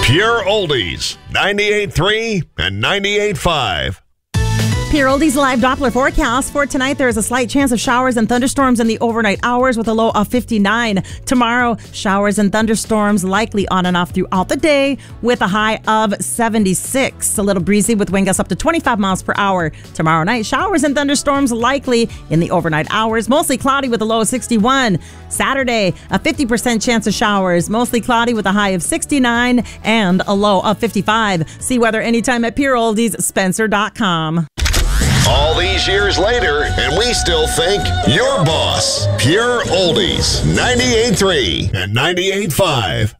Pure Oldies, 98.3 and 98.5. Pure Oldies live Doppler forecast. For tonight, there is a slight chance of showers and thunderstorms in the overnight hours with a low of 59. Tomorrow, showers and thunderstorms likely on and off throughout the day with a high of 76. A little breezy with wind gusts up to 25 miles per hour. Tomorrow night, showers and thunderstorms likely in the overnight hours. Mostly cloudy with a low of 61. Saturday, a 50% chance of showers. Mostly cloudy with a high of 69 and a low of 55. See weather anytime at PureOldiesSpencer.com. All these years later, and we still think your boss. Pure Oldies, 98.3 and 98.5.